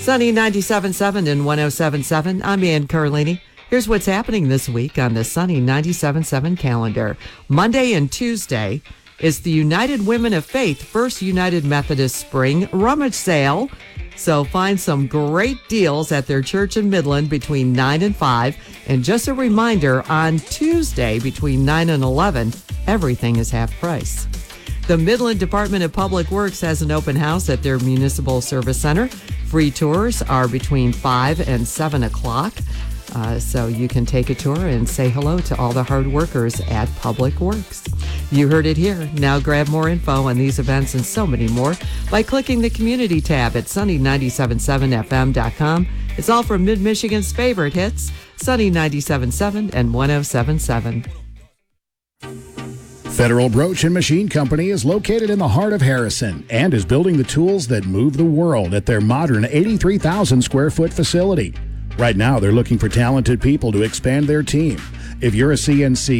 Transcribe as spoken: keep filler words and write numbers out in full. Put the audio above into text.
Sunny ninety-seven point seven and one oh seven point seven. I'm Ann Carlini. Here's what's happening this week on the Sunny ninety-seven point seven calendar. Monday and Tuesday is the United Women of Faith First United Methodist Spring Rummage Sale. So find some great deals at their church in Midland between nine and five. And just a reminder, on Tuesday between nine and eleven, everything is half price. The Midland Department of Public Works has an open house at their Municipal Service Center. Free tours are between five and seven o'clock. Uh, so you can take a tour and say hello to all the hard workers at Public Works. You heard it here. Now grab more info on these events and so many more by clicking the community tab at sunny nine seven seven f m dot com. It's all from Mid-Michigan's favorite hits, Sunny ninety-seven point seven and one oh seven point seven. Federal Broach and Machine Company is located in the heart of Harrison and is building the tools that move the world at their modern eighty-three thousand square foot facility. Right now, they're looking for talented people to expand their team. If you're a C N C